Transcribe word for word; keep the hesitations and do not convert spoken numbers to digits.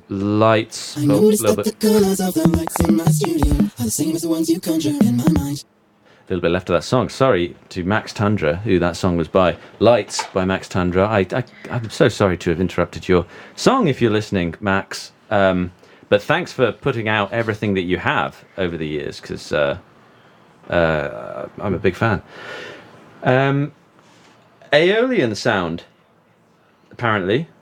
Lights. I Oh, noticed little that bit. the colors of the lights in my studio are the same as the ones you conjure in my mind. A little bit left of that song. Sorry to Max Tundra, who that song was by. Lights by Max Tundra. I, I, I'm so sorry to have interrupted your song if you're listening, Max. Um, but thanks for putting out everything that you have over the years, because uh, uh, I'm a big fan. Um, Aeolian sound, apparently.